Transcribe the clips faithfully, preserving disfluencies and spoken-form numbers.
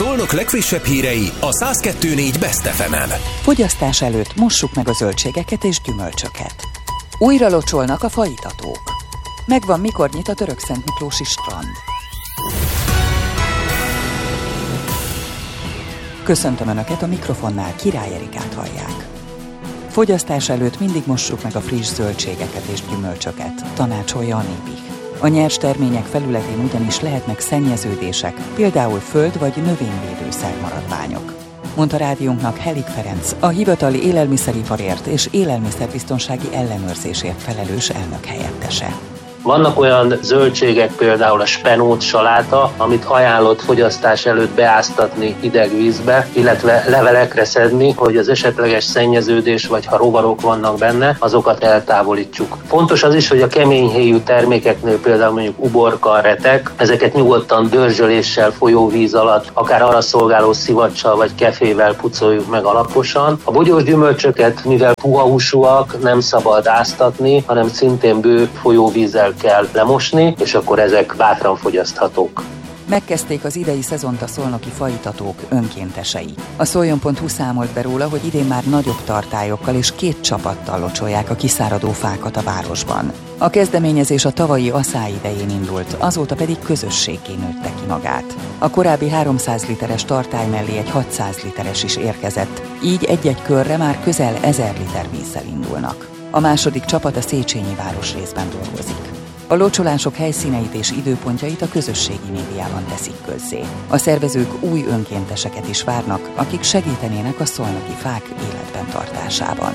Szolnok legfrissebb hírei a száz kettő négy Best ef emen. Fogyasztás előtt mossuk meg a zöldségeket és gyümölcsöket. Újra locsolnak a faitatók. Megvan, mikor nyit a Törökszentmiklósi strand. Köszöntöm Önöket, a mikrofonnál Király Erikát hallják. Fogyasztás előtt mindig mossuk meg a friss zöldségeket és gyümölcsöket, tanácsolja a Népih. A nyers termények felületén ugyanis lehetnek szennyeződések, például föld- vagy növényvédőszer maradványok, mondta rádiónknak Helik Ferenc, a hivatali élelmiszeriparért és élelmiszerbiztonsági ellenőrzésért felelős elnök helyettese. Vannak olyan zöldségek, például a spenót saláta, amit ajánlott fogyasztás előtt beáztatni hideg vízbe, illetve levelekre szedni, hogy az esetleges szennyeződés, vagy ha rovarok vannak benne, azokat eltávolítsuk. Fontos az is, hogy a keményhéjú termékeknél, például mondjuk uborka, retek, ezeket nyugodtan dörzsöléssel, folyóvíz alatt, akár arra szolgáló szivacsal vagy kefével pucoljuk meg alaposan. A bogyós gyümölcsöket, mivel puha húsúak, nem szabad áztatni, hanem szintén bő folyóvízzel kell lemosni, és akkor ezek bátran fogyaszthatók. Megkezdték az idei szezont a szolnoki faitatók önkéntesei. A szoljon pont hu számolt be róla, hogy idén már nagyobb tartályokkal és két csapattal locsolják a kiszáradó fákat a városban. A kezdeményezés a tavalyi aszály idején indult, azóta pedig közösségké nőtte ki magát. A korábbi háromszáz literes tartály mellé egy hatszáz literes is érkezett, így egy-egy körre már közel ezer liter vízzel indulnak. A második csapat a Széchenyi városrészben dolgozik. A locsolások helyszíneit és időpontjait a közösségi médiában teszik közzé. A szervezők új önkénteseket is várnak, akik segítenének a szolnoki fák életben tartásában.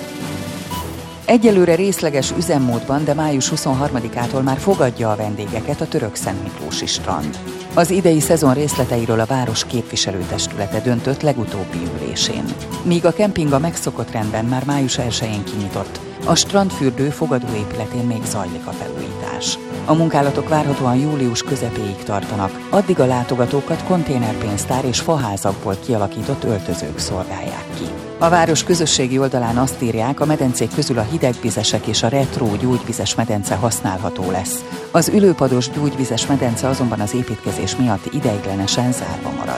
Egyelőre részleges üzemmódban, de május huszonharmadikától már fogadja a vendégeket a Törökszentmiklósi strand. Az idei szezon részleteiről a város képviselőtestülete döntött legutóbbi ülésén. Míg a kemping a megszokott rendben már május elsején kinyitott, a strandfürdő fogadóépületén még zajlik a felújítás. A munkálatok várhatóan július közepéig tartanak, addig a látogatókat konténerpénztár és faházakból kialakított öltözők szolgálják ki. A város közösségi oldalán azt írják, a medencék közül a hidegvizesek és a retro gyógyvizes medence használható lesz. Az ülőpados gyógyvizes medence azonban az építkezés miatt ideiglenesen zárva marad.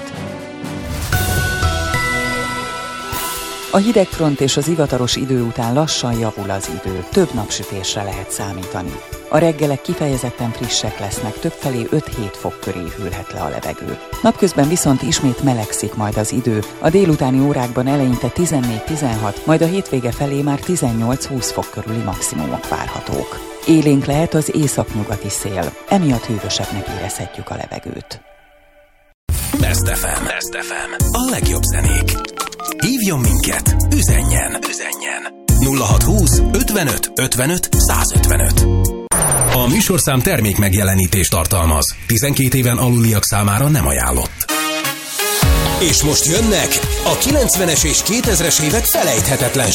A hidegfront és az ivataros idő után lassan javul az idő, több napsütésre lehet számítani. A reggelek kifejezetten frissek lesznek, többfelé öt-hét fok köré hűlhet le a levegő. Napközben viszont ismét melegszik majd az idő, a délutáni órákban eleinte tizennégy-tizenhat, majd a hétvége felé már tizennyolc-húsz fok körüli maximumok várhatók. Élénk lehet az északnyugati szél, emiatt hűvösebbnek érezhetjük a levegőt. Best ef em. Best ef em. A legjobb zenék. Hívjon minket, üzenjen, üzenjen. nulla hatszázhúsz ötvenöt ötvenöt százötvenöt. A műsorszám termék megjelenítést tartalmaz. tizenkét éven aluliak számára nem ajánlott. És most jönnek a kilencvenes és kétezres évek felejthetetlen